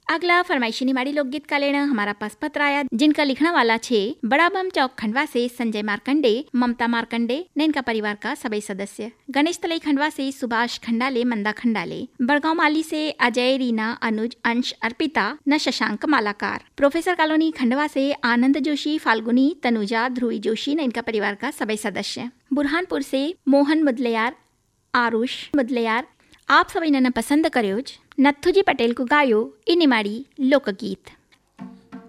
अगला फरमाइशी निमाड़ी लोकगीत का लेना हमारा पास पत्र आया, जिनका लिखना वाला छे बड़ा बम चौक खंडवा से संजय मार्कंडे, ममता मार्कंडे ने इनका परिवार का सभी सदस्य, गणेश तलई खंडवा से सुभाष खंडाले, मंदा खंडाले, बड़गांव माली से अजय, रीना, अनुज, अंश, अर्पिता न शशांक मालाकार, प्रोफेसर कॉलोनी खंडवा से आनंद जोशी, फाल्गुनी, तनुजा, ध्रुवी जोशी ने इनका परिवार का सभी सदस्य, बुरहानपुर से मोहन मुदलियार, आरुष मुदलियार, आप सभी ने पसंद करियोज नथुजी पटेल को गायो इ निमाड़ी लोकगीत।